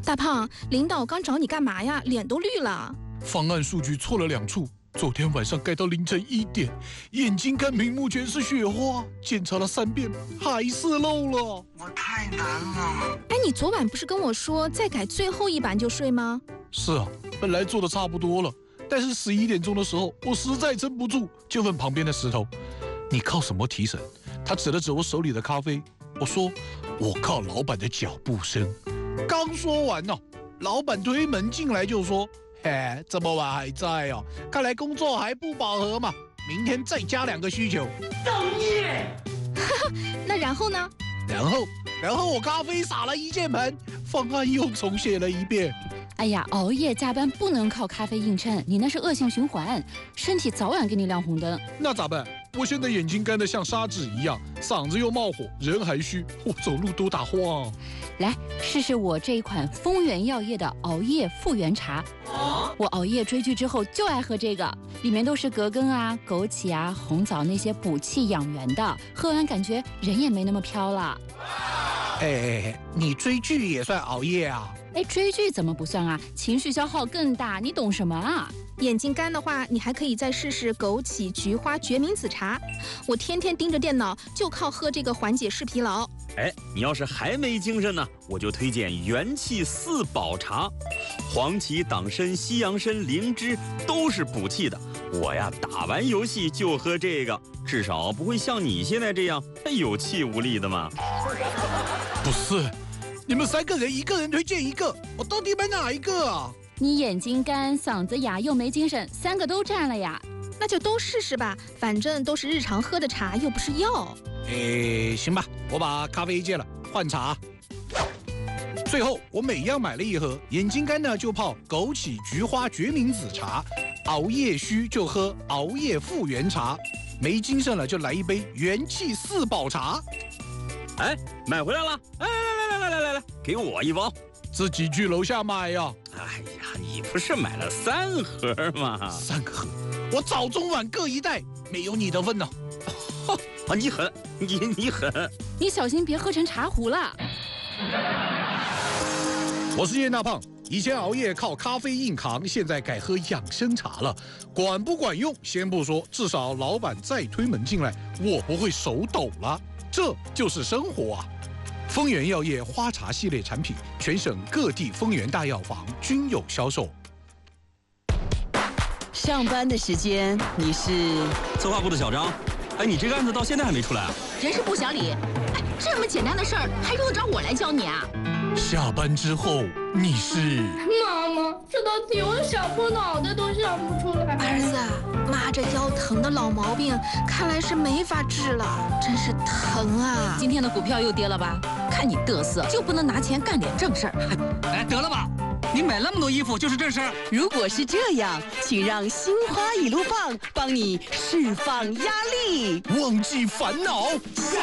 大胖，领导刚找你干嘛呀？脸都绿了。 方案数据错了2处，昨天晚上改到凌晨1点，眼睛看屏幕全是雪花，检查了3遍还是漏了。 我太难了。 哎，你昨晚不是跟我说再改最后一版就睡吗？ 是啊，本来做的差不多了，但是11点钟的时候，我实在撑不住，就问旁边的石头：“你靠什么提神？”他指了指我手里的咖啡，我说：“我靠老板的脚步声。”刚说完呢，老板推门进来就说：“嘿，这么晚还在哦，看来工作还不饱和嘛，明天再加2个需求。” 造孽！ 那然后呢？ 然后我咖啡洒了1键盘，方案又重写了1遍。 哎呀，熬夜加班不能靠咖啡硬撑，你那是恶性循环，身体早晚给你亮红灯。 那咋办？我现在眼睛干得像砂纸一样，嗓子又冒火，人还虚，我走路都打晃。 来试试我这一款丰源药业的熬夜复原茶。我熬夜追剧之后就爱喝这个，里面都是葛根啊、枸杞啊、红枣那些补气养元的，喝完感觉人也没那么飘了。 哎，你追剧也算熬夜啊？ 哎，追剧怎么不算啊？情绪消耗更大，你懂什么啊？ 眼睛干的话，你还可以再试试枸杞菊花决明子茶。我天天盯着电脑，就靠喝这个缓解视疲劳。 哎，你要是还没精神呢，我就推荐元气4宝茶，黄芪、党参、西洋参、灵芝都是补气的。我呀，打完游戏就喝这个，至少不会像你现在这样有气无力的嘛。 不是，你们3个人一个人推荐一个，我到底买哪一个啊？ 你眼睛干、嗓子哑又没精神，3个都占了呀。 那就都试试吧，反正都是日常喝的茶，又不是药。 哎，行吧，我把咖啡戒了，换茶。最后我每样买了1盒，眼睛干呢就泡枸杞菊花决明子茶，熬夜虚就喝熬夜复原茶，没精神了就来一杯元气4宝茶。 哎，买回来了！哎，来，给我1包。 自己去楼下买呀。 哎呀，你不是买了3盒吗 ？3盒，我早中晚各1袋，没有你的份呢。 啊，你狠，你狠！ 你小心别喝成茶壶了。 我是叶大胖，以前熬夜靠咖啡硬扛，现在改喝养生茶了。管不管用先不说，至少老板再推门进来，我不会手抖了。这就是生活啊！丰源药业花茶系列产品，全省各地丰源大药房均有销售。 上班的时间你是策划部的小张。哎，你这个案子到现在还没出来啊？ 人事部小李，哎，这么简单的事儿还用得着我来教你啊？ 下班之后你是？ 妈妈，这道题我想破脑袋都想不出来。 儿子，妈这腰疼的老毛病看来是没法治了，真是疼啊！ 今天的股票又跌了吧？看你嘚瑟，就不能拿钱干点正事儿？ 哎，得了吧！你买那么多衣服就是这事儿。 如果是这样，请让心花一路放帮你释放压力， 忘记烦恼。